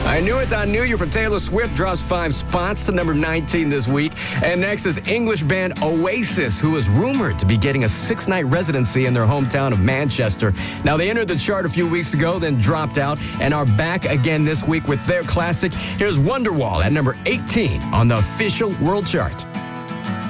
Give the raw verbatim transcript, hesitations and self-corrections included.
I Knew It, I Knew You from Taylor Swift drops five spots to number nineteen this week. And next is English band Oasis, who is rumored to be getting a six-night residency in their hometown of Manchester. Now, they entered the chart a few weeks ago, then dropped out, and are back again this week with their classic. Here's Wonderwall at number eighteen on the official world chart.